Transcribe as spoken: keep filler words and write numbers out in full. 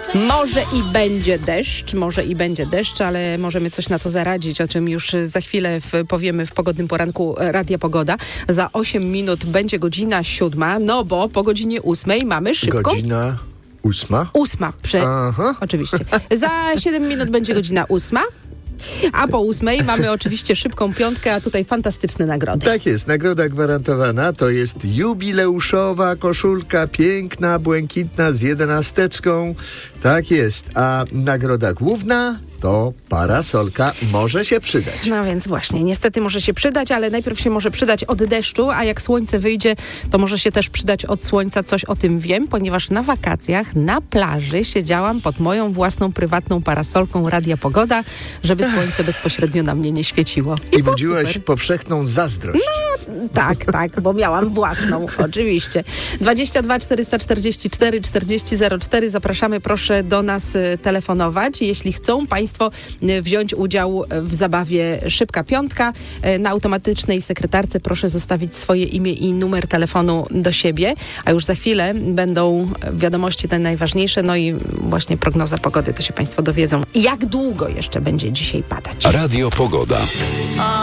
Może i będzie deszcz, może i będzie deszcz, ale możemy coś na to zaradzić, o czym już za chwilę w, powiemy w pogodnym poranku Radia Pogoda. Za osiem minut będzie godzina siódma, no bo po godzinie ósmej mamy szybką... Godzina ósma? Ósma, prze... Aha. Oczywiście. Za siedem minut będzie godzina ósma. A po ósmej mamy oczywiście szybką piątkę, a tutaj fantastyczne nagrody. Tak jest, nagroda gwarantowana to jest jubileuszowa koszulka, piękna, błękitna z jedenasteczką. Tak jest, a nagroda główna to parasolka, może się przydać. No więc właśnie, niestety może się przydać, ale najpierw się może przydać od deszczu, a jak słońce wyjdzie, to może się też przydać od słońca. Coś o tym wiem, ponieważ na wakacjach na plaży siedziałam pod moją własną prywatną parasolką Radia Pogoda, żeby słońce bezpośrednio na mnie nie świeciło. I, I budziłaś super. powszechną zazdrość. No, tak, tak, bo miałam własną, oczywiście. dwadzieścia dwa czterysta czterdzieści cztery czterdzieści zero cztery. Zapraszamy, proszę do nas y, telefonować. Jeśli chcą Państwo y, wziąć udział w zabawie Szybka Piątka, y, na automatycznej sekretarce proszę zostawić swoje imię i numer telefonu do siebie, a już za chwilę będą wiadomości te najważniejsze, no i właśnie prognoza pogody, to się Państwo dowiedzą, jak długo jeszcze będzie dzisiaj padać. Radio Pogoda.